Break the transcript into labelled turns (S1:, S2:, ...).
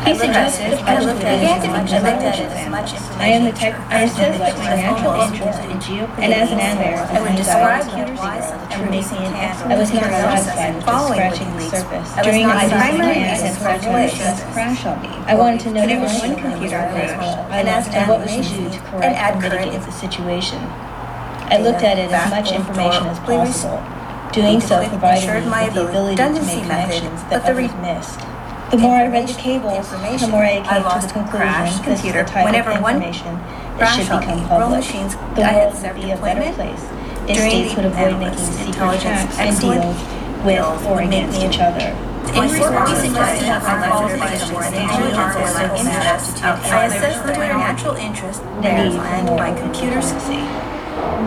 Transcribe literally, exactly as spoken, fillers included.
S1: He suggested
S2: I
S1: I
S2: looked
S1: look
S2: at
S1: at
S2: it
S1: it
S2: as
S1: as
S2: much
S1: much
S2: as
S1: as
S2: much
S1: I am the type of person who likes my natural
S2: almost
S1: interest in geopolitics,
S2: and as an
S1: animals,
S2: animal,
S1: and
S2: I would
S1: describe
S2: describe
S1: computers
S2: wise
S1: ago
S2: and
S1: to make me an
S2: candle.
S1: expert. I was not
S2: Curiosity
S1: satisfied with just
S2: following
S1: scratching the
S2: WikiLeaks.
S1: surface.
S2: I was
S1: During
S2: not
S1: a busy
S2: primary
S1: day, I had
S2: business
S1: started to
S2: place.
S1: systems crash on me. I wanted to know
S2: There was
S1: why
S2: one
S1: the
S2: computer
S1: computer
S2: crashed,
S1: crashed. I
S2: and as
S1: lost
S2: an
S1: and what was
S2: animal,
S1: needed to
S2: and
S1: correct
S2: add
S1: or mitigate
S2: current
S1: the situation. I looked at it as much information as possible. Doing so provided me with the ability to make connections that others missed. The more I read the cables, the more I came to the conclusion this is the type of information that should become public. The world would be a better place if states would avoid making secret pacts and deals with or against each other.
S2: In report, we suggested that I qualify for an interest. I assessed whether natural interest
S1: The need
S2: and
S1: for
S2: by
S1: more
S2: computers
S1: diplomacy.